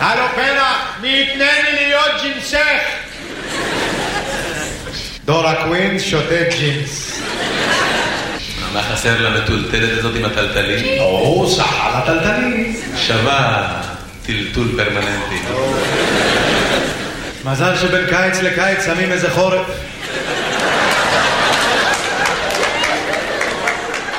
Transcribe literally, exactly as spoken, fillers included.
הלו פרח, מי יתנני להיות ג'ינסך? דורה קווין שותה ג'ינס. מה חסר למטולטלת הזאת עם הטלטלים? או, סחה לטלטלים. שווה טלטול פרמננטי. מזל שבין קיץ לקיץ שמים איזה חורף.